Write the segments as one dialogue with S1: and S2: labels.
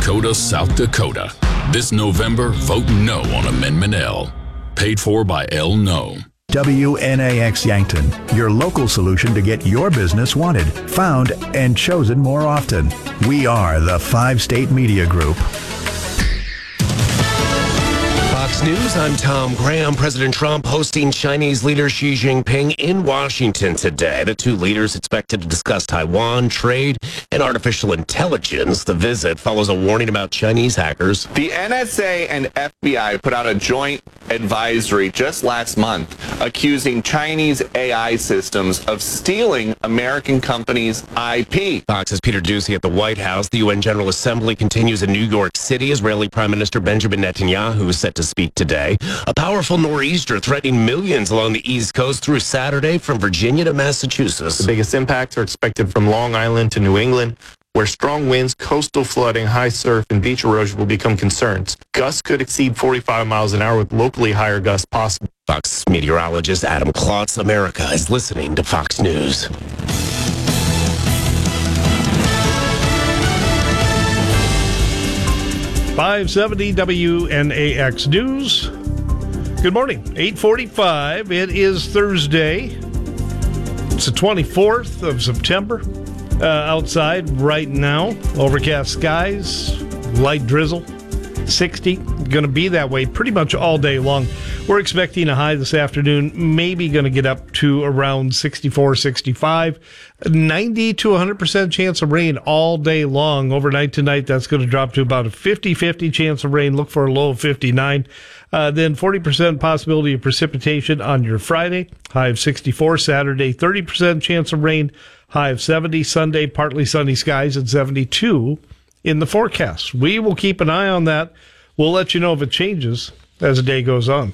S1: Dakota, South Dakota. This November, vote no on Amendment L. Paid for by L No.
S2: WNAX Yankton, your local solution to get your business wanted, found, and chosen more often. We are the 5-State Media Group.
S3: Fox News, I'm Tom Graham. President Trump hosting Chinese leader Xi Jinping in Washington today. The two leaders expected to discuss Taiwan, trade, and artificial intelligence. The visit follows a warning about Chinese hackers.
S4: The NSA and FBI put out a joint advisory just last month accusing Chinese AI systems of stealing American companies' IP.
S3: Fox's Peter Doocy at the White House. The UN General Assembly continues in New York City. Israeli Prime Minister Benjamin Netanyahu is set to speak today. A powerful nor'easter threatening millions along the East Coast through Saturday from Virginia to Massachusetts.
S5: The biggest impacts are expected from Long Island to New England, where strong winds, coastal flooding, high surf, and beach erosion will become concerns. Gusts could exceed 45 miles an hour with locally higher gusts possible.
S3: Fox meteorologist Adam Klotz. America is listening to Fox News.
S6: .570 WNAX News. Good morning. 8:45. It is Thursday. It's the 24th of September. Outside right now, overcast skies, light drizzle, 60. Going to be that way pretty much all day long. We're expecting a high this afternoon, maybe going to get up to around 64, 65. 90 to 100% chance of rain all day long. Overnight tonight, that's going to drop to about a 50-50 chance of rain. Look for a low of 59. Then 40% possibility of precipitation on your Friday. High of 64. Saturday, 30% chance of rain. High of 70. Sunday, partly sunny skies at 72 in the forecast. We will keep an eye on that. We'll let you know if it changes as the day goes on.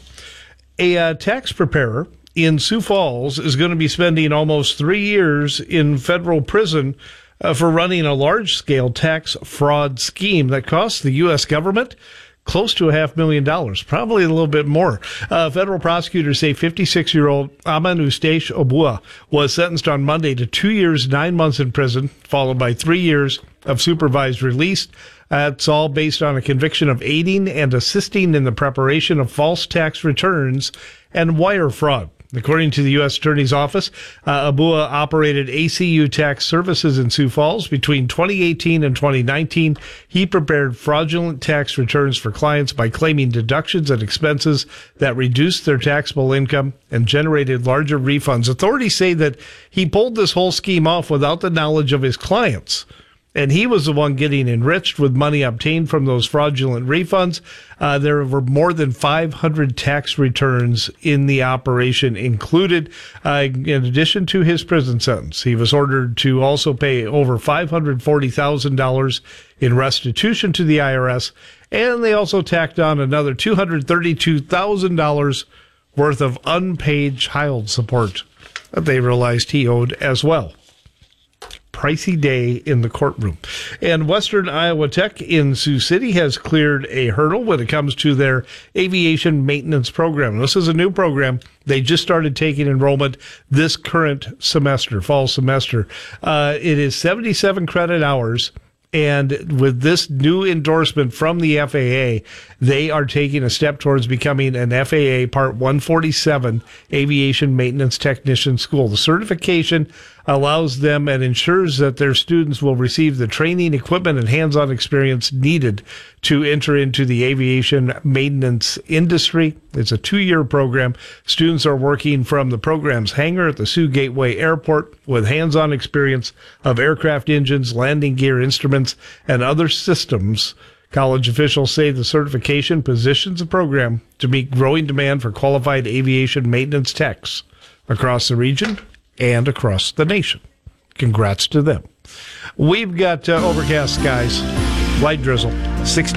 S6: A tax preparer in Sioux Falls is going to be spending almost 3 years in federal prison for running a large-scale tax fraud scheme that cost the U.S. government close to $500,000, probably a little bit more. Federal prosecutors say 56-year-old Amanustesh Obua was sentenced on Monday to 2 years, 9 months in prison, followed by 3 years of supervised release. That's all based on a conviction of aiding and assisting in the preparation of false tax returns and wire fraud. According to the U.S. Attorney's Office, Abua operated ACU Tax Services in Sioux Falls between 2018 and 2019. He prepared fraudulent tax returns for clients by claiming deductions and expenses that reduced their taxable income and generated larger refunds. Authorities say that he pulled this whole scheme off without the knowledge of his clients. And he was the one getting enriched with money obtained from those fraudulent refunds. There were more than 500 tax returns in the operation included. In addition to his prison sentence, he was ordered to also pay over $540,000 in restitution to the IRS. And they also tacked on another $232,000 worth of unpaid child support that they realized he owed as well. Pricey day in the courtroom. And Western Iowa Tech in Sioux City has cleared a hurdle when it comes to their aviation maintenance program. This is a new program. They just started taking enrollment this current semester, fall semester. It is 77 credit hours. And with this new endorsement from the FAA, they are taking a step towards becoming an FAA Part 147 aviation maintenance technician school. The certification allows them and ensures that their students will receive the training, equipment, and hands-on experience needed to enter into the aviation maintenance industry. It's a 2-year program. Students are working from the program's hangar at the Sioux Gateway Airport with hands-on experience of aircraft engines, landing gear, instruments, and other systems. College officials say the certification positions the program to meet growing demand for qualified aviation maintenance techs across the region and across the nation. Congrats to them. We've got overcast skies, light drizzle, 60